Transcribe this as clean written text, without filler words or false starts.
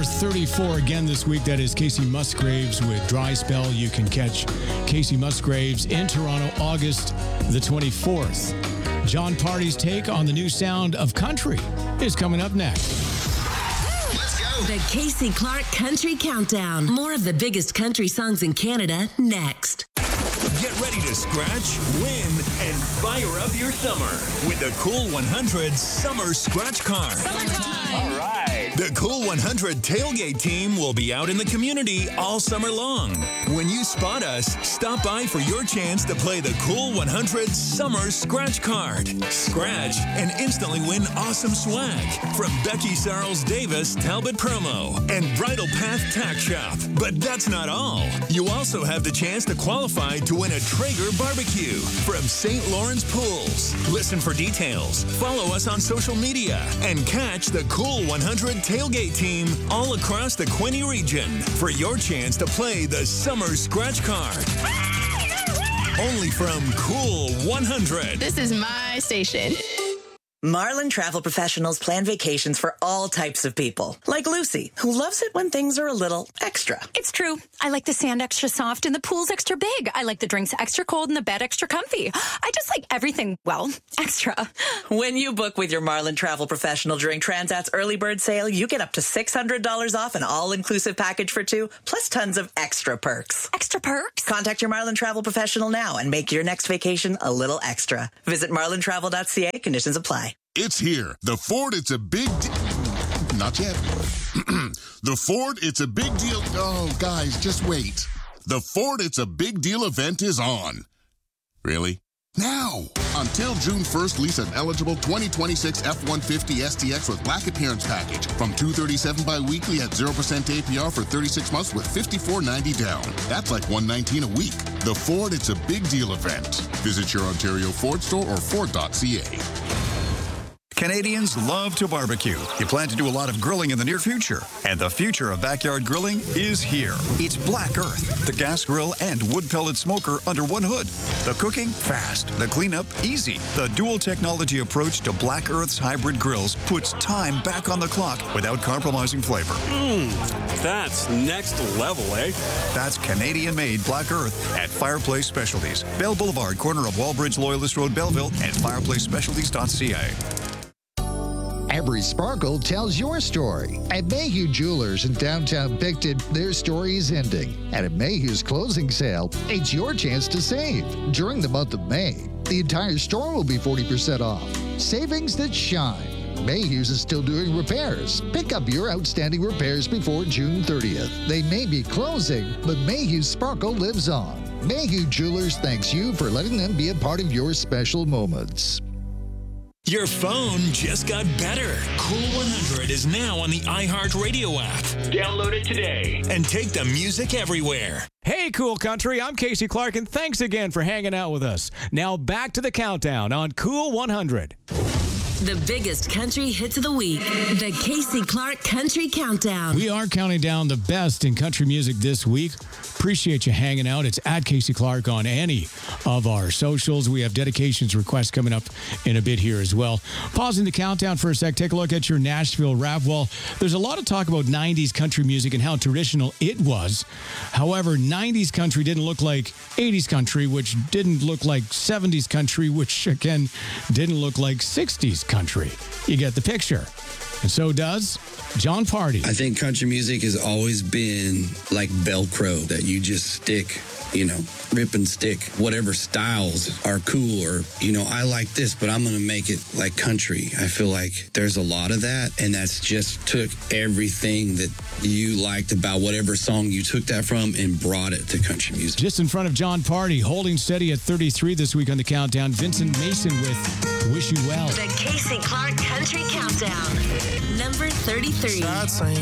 number 34 again this week. That is Casey Musgraves with Dry Spell. You can catch Casey Musgraves in Toronto, August the 24th. John Party's take on the new sound of country is coming up next. Let's go. The Casey Clark Country Countdown. More of the biggest country songs in Canada next. Get ready to scratch, win, and fire up your summer with the Cool 100 Summer Scratch Card. All right. The Cool 100 tailgate team will be out in the community all summer long. When you spot us, stop by for your chance to play the Cool 100 Summer Scratch Card. Scratch and instantly win awesome swag from Becky Sarles Davis Talbot Promo and Bridal Path Tack Shop. But that's not all. You also have the chance to qualify to win a Traeger barbecue from St. Lawrence Pools. Listen for details, follow us on social media, and catch the Cool 100 tailgate team all across the Quinte region for your chance to play the Summer Scratch Card. Only from Cool 100. This is my station. Marlin Travel Professionals plan vacations for all types of people. Like Lucy, who loves it when things are a little extra. It's true. I like the sand extra soft and the pool's extra big. I like the drinks extra cold and the bed extra comfy. I just like everything, well, extra. When you book with your Marlin Travel Professional during Transat's early bird sale, you get up to $600 off an all-inclusive package for two, plus tons of extra perks. Extra perks? Contact your Marlin Travel Professional now and make your next vacation a little extra. Visit marlintravel.ca. Conditions apply. It's here. The Ford, it's a big Not yet. The Ford, it's a big deal. Oh, guys, just wait. The Ford, it's a big deal event is on. Really? Now! Until June 1st, lease an eligible 2026 F-150 STX with black appearance package from $237 bi-weekly at 0% APR for 36 months with $54.90 down. That's like $119 a week. The Ford, it's a big deal event. Visit your Ontario Ford store or Ford.ca. Canadians love to barbecue. You plan to do a lot of grilling in the near future. And the future of backyard grilling is here. It's Black Earth, the gas grill and wood pellet smoker under one hood. The cooking, fast. The cleanup, easy. The dual technology approach to Black Earth's hybrid grills puts time back on the clock without compromising flavor. That's next level, eh? That's Canadian-made Black Earth at Fireplace Specialties. Bell Boulevard, corner of Wallbridge Loyalist Road, Belleville, and fireplacespecialties.ca. Every sparkle tells your story. At Mayhew Jewelers in downtown Picton, their story is ending. And at Mayhew's closing sale, it's your chance to save. During the month of May, the entire store will be 40% off. Savings that shine. Mayhew's is still doing repairs. Pick up your outstanding repairs before June 30th. They may be closing, but Mayhew's sparkle lives on. Mayhew Jewelers thanks you for letting them be a part of your special moments. Your phone just got better. Cool 100 is now on the iHeartRadio app. Download it today and take the music everywhere. Hey, Cool Country, I'm Casey Clark, and thanks again for hanging out with us. Now back to the countdown on Cool 100. The biggest country hits of the week. The Casey Clark Country Countdown. We are counting down the best in country music this week. Appreciate you hanging out. It's at Casey Clark on any of our socials. We have dedications requests coming up in a bit here as well. Pausing the countdown for a sec, take a look at your Nashville rap. Well, there's a lot of talk about 90s country music and how traditional it was. However, 90s country didn't look like 80s country, which didn't look like 70s country, which again didn't look like 60s country. You get the picture. And so does John Party. I think country music has always been like Velcro that you just stick, rip and stick. Whatever styles are cool or, I like this, but I'm going to make it like country. I feel like there's a lot of that, and that's just took everything that you liked about whatever song you took that from and brought it to country music. Just in front of John Party, holding steady at 33 this week on the countdown, Vincent Mason with Wish You Well. The Casey Clark Country Countdown. Number 33.